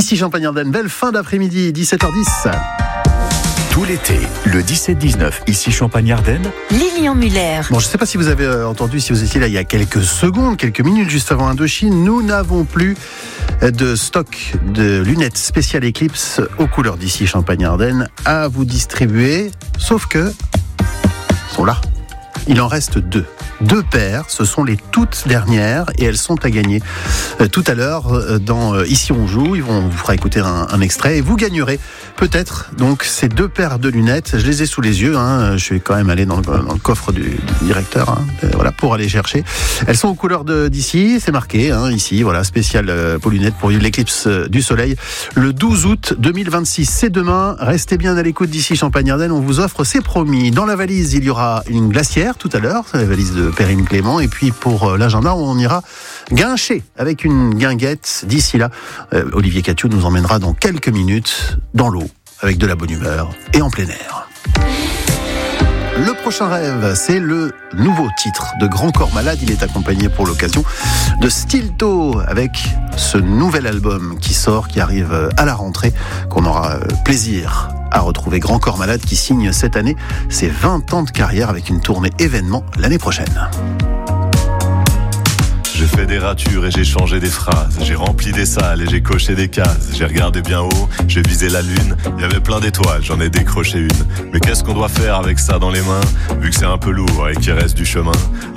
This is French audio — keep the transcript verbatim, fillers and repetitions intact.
d'ici Champagne-Ardenne. Belle fin d'après-midi, dix-sept heures dix. Tout l'été, le dix-sept dix-neuf, ici Champagne-Ardenne. Lilian Muller. Bon, je ne sais pas si vous avez entendu, si vous étiez là il y a quelques secondes, quelques minutes juste avant Indochine, nous n'avons plus de stock de lunettes spéciales Eclipse aux couleurs d'ici Champagne-Ardenne à vous distribuer, sauf que ils sont là. Il en reste deux. Deux paires, ce sont les toutes dernières et elles sont à gagner euh, tout à l'heure euh, dans euh, Ici on joue. Ils vont vous fera écouter un, un extrait et vous gagnerez peut-être donc ces deux paires de lunettes. Je les ai sous les yeux. Hein. Je suis quand même allé dans le, dans le coffre du, du directeur. Hein. Euh, voilà pour aller chercher. Elles sont aux couleurs de d'ici. C'est marqué hein, ici. Voilà spécial euh, pour lunettes pour l'éclipse euh, du soleil le douze août deux mille vingt-six. C'est demain. Restez bien à l'écoute d'ici Champagne-Ardenne. On vous offre, c'est promis. Dans la valise, il y aura une glacière tout à l'heure. La valise de Perrine Clément, et puis pour l'agenda on ira guincher avec une guinguette. D'ici là, euh, Olivier Catiou nous emmènera dans quelques minutes dans l'eau avec de la bonne humeur et en plein air. Le prochain rêve, c'est le nouveau titre de Grand Corps Malade. Il est accompagné pour l'occasion de Stilto avec ce nouvel album qui sort, qui arrive à la rentrée, qu'on aura plaisir à retrouver. Grand Corps Malade qui signe cette année ses vingt ans de carrière avec une tournée événement l'année prochaine. J'ai fait des ratures et j'ai changé des phrases. J'ai rempli des salles et j'ai coché des cases. J'ai regardé bien haut, j'ai visé la lune. Il y avait plein d'étoiles, j'en ai décroché une. Mais qu'est-ce qu'on doit faire avec ça dans les mains, vu que c'est un peu lourd et qu'il reste du chemin?